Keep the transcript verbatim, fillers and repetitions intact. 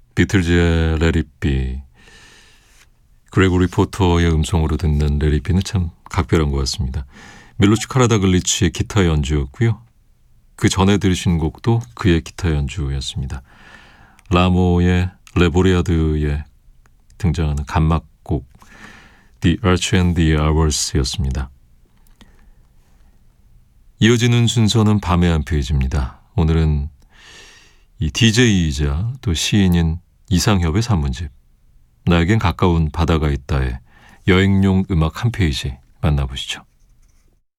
비틀즈의 Let It Be, 그레고리 포터의 음성으로 듣는 Let It Be는 참 각별한 것 같습니다. 멜로치 카라다글리치의 기타 연주였고요. 그 전에 들으신 곡도 그의 기타 연주였습니다. 라모의 레보리아드에 등장하는 감막곡 The Arch and the Hours였습니다. 이어지는 순서는 밤의 한 페이지입니다. 오늘은 이 디제이이자 또 시인인 이상협의 산문집 나에겐 가까운 바다가 있다의 여행용 음악 한 페이지 만나보시죠.